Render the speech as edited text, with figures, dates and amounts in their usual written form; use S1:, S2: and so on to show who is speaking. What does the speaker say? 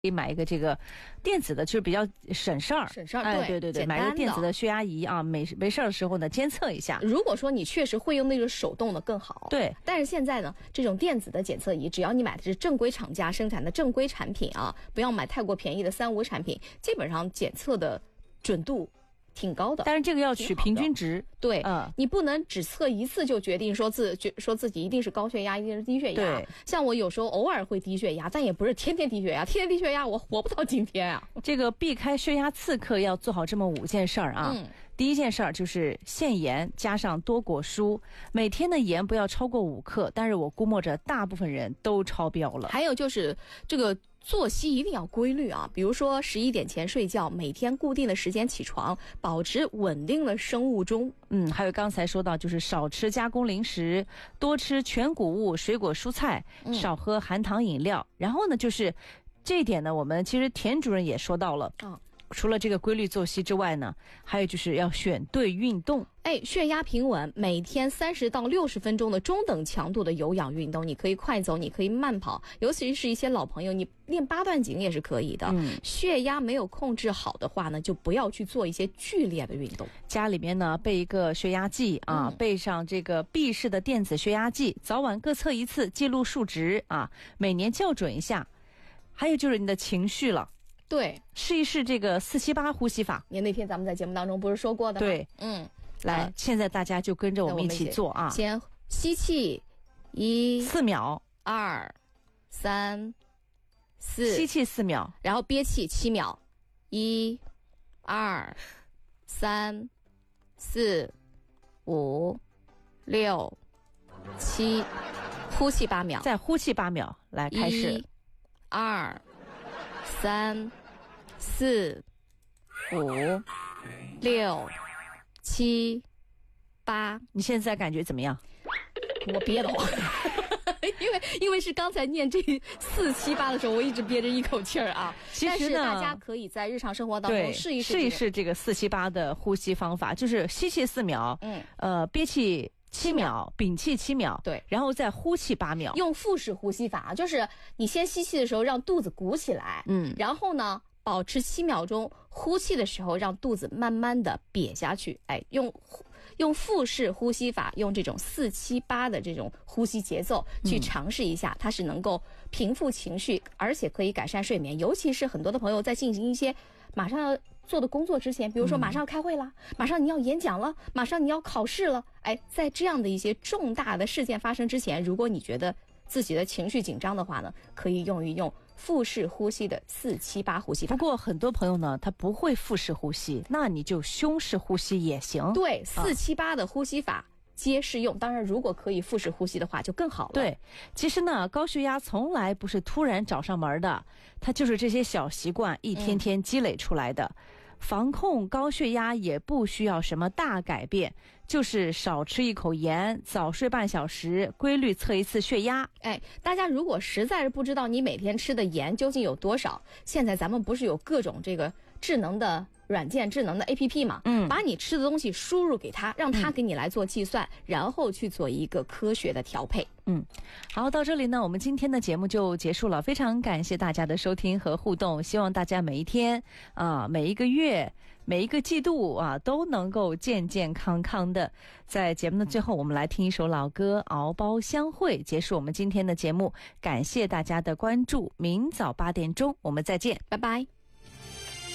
S1: 可以买一个这个电子的，就是比较省事儿。对，买个电子的血压仪啊，没事儿的时候呢，监测一下。
S2: 如果说你确实会用那个手动的更好，
S1: 对。
S2: 但是现在呢，这种电子的检测仪，只要你买的是正规厂家生产的正规产品啊，不要买太过便宜的3、5产品，基本上检测的准度挺高的，
S1: 但是这个要取平均值。
S2: 对，你不能只测一次就决定说自己一定是高血压，一定是低血压。
S1: 对，
S2: 像我有时候偶尔会低血压，但也不是天天低血压，天天低血压我活不到今天啊。
S1: 这个避开血压刺客要做好这么5件事儿啊。第一件事儿就是限盐加上多果蔬，每天的盐不要超过5克，但是我估摸着大部分人都超标了。
S2: 还有就是这个作息一定要规律啊，比如说11点前睡觉，每天固定的时间起床，保持稳定的生物钟。
S1: 还有刚才说到就是少吃加工零食，多吃全谷物、水果蔬菜，少喝含糖饮料。然后呢，就是这一点呢，我们其实田主任也说到了。除了这个规律作息之外呢，还有就是要选对运动。
S2: 血压平稳，每天30到60分钟的中等强度的有氧运动，你可以快走，你可以慢跑，尤其是一些老朋友，你练8段锦也是可以的。血压没有控制好的话呢，就不要去做一些剧烈的运动。
S1: 家里面呢备一个血压计啊，备上这个臂式的电子血压计，早晚各测一次，记录数值啊，每年校准一下。还有就是你的情绪了。
S2: 对，
S1: 试一试这个478呼吸法。
S2: 你那天咱们在节目当中不是说过的吗？
S1: 对，来，现在大家就跟着我们一起做啊。
S2: 先吸气，4
S1: 秒
S2: ，2、3、4，
S1: 吸气4秒，
S2: 然后憋气7秒，1、2、3、4、5、6、7，呼气8秒，
S1: 再呼气8秒，来开始。
S2: 1、2、3、4、5、6、7、8，
S1: 你现在感觉怎么样？
S2: 我憋得慌，因为是刚才念这4、7、8的时候，我一直憋着一口气儿啊。
S1: 其实呢，
S2: 大家可以在日常生活当中试一
S1: 试这个4、7、8的呼吸方法，就是吸气4秒，憋气7秒，屏气7秒，
S2: 对，
S1: 然后再呼气8秒，
S2: 用腹式呼吸法，就是你先吸气的时候让肚子鼓起来，然后呢保持7秒钟，呼气的时候让肚子慢慢的瘪下去，用腹式呼吸法，用这种4、7、8的这种呼吸节奏去尝试一下，它是能够平复情绪，而且可以改善睡眠。尤其是很多的朋友在进行一些马上要做的工作之前，比如说马上要开会了，马上你要演讲了，马上你要考试了，在这样的一些重大的事件发生之前，如果你觉得自己的情绪紧张的话呢，可以用一用腹式呼吸的4、7、8呼吸法。
S1: 不过很多朋友呢，他不会腹式呼吸，那你就胸式呼吸也行。
S2: 对，4、7、8的呼吸法皆适用。当然，如果可以腹式呼吸的话，就更好了。
S1: 对，其实呢，高血压从来不是突然找上门的，它就是这些小习惯一天天积累出来的。防控高血压也不需要什么大改变，就是少吃一口盐，早睡半小时，规律测一次血压。
S2: 大家如果实在是不知道你每天吃的盐究竟有多少，现在咱们不是有各种这个智能的软件、智能的 APP 嘛，把你吃的东西输入给他，让他给你来做计算，然后去做一个科学的调配。
S1: 好，到这里呢，我们今天的节目就结束了。非常感谢大家的收听和互动，希望大家每一天每一个月、每一个季度都能够健健康康的。在节目的最后，我们来听一首老歌《敖包相会》，结束我们今天的节目。感谢大家的关注，明早8点钟我们再见，
S2: 拜拜。